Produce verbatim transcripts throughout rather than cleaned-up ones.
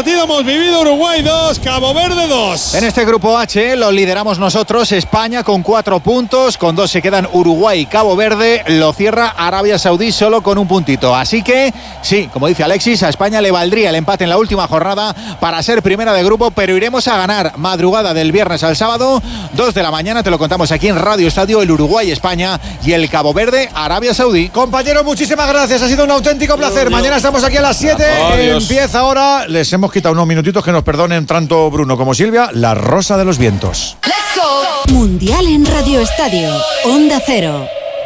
partido hemos vivido. Uruguay dos, Cabo Verde dos. En este grupo H lo lideramos nosotros, España con cuatro puntos, con dos se quedan Uruguay y Cabo Verde, lo cierra Arabia Saudí solo con un puntito. Así que, sí, como dice Alexis, a España le valdría el empate en la última jornada para ser primera de grupo, pero iremos a ganar madrugada del viernes al sábado, dos de la mañana, te lo contamos aquí en Radio Estadio, el Uruguay-España y el Cabo Verde-Arabia Saudí. Compañero, muchísimas gracias, ha sido un auténtico placer. Dios, Mañana Dios. Estamos aquí a las siete, empieza ahora, les hemos quitado unos minutitos, que nos perdonen tanto Bruno como Silvia, La Rosa de los Vientos. Let's go. Mundial en Radio Estadio, Onda Cero.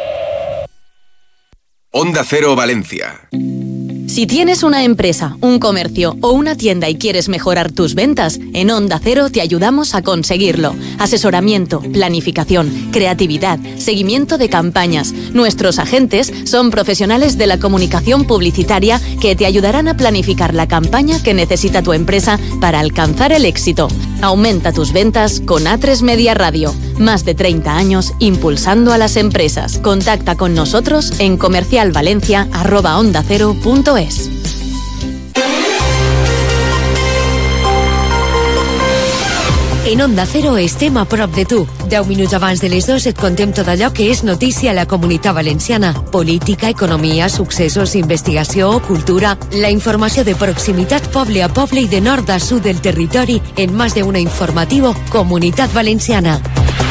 Onda Cero Valencia. Si tienes una empresa, un comercio o una tienda y quieres mejorar tus ventas, en Onda Cero te ayudamos a conseguirlo. Asesoramiento, planificación, creatividad, seguimiento de campañas. Nuestros agentes son profesionales de la comunicación publicitaria que te ayudarán a planificar la campaña que necesita tu empresa para alcanzar el éxito. Aumenta tus ventas con A tres Media Radio. Más de treinta años impulsando a las empresas. Contacta con nosotros en comercialvalencia arroba onda cero punto es. En Onda Cero estem a prop de tu. Deu minuts abans de les dos et contem tot allò que és notícia a la Comunitat Valenciana. Política, economia, successos, investigació, cultura... La informació de proximitat poble a poble i de nord a sud del territori en més de una informativo Comunitat Valenciana.